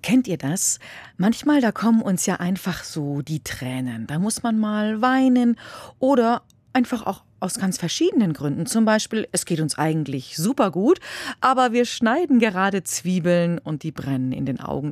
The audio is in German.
Kennt ihr das? Manchmal, da kommen uns ja einfach so die Tränen. Da muss man mal weinen oder einfach auch aus ganz verschiedenen Gründen. Zum Beispiel, es geht uns eigentlich super gut, aber wir schneiden gerade Zwiebeln und die brennen in den Augen.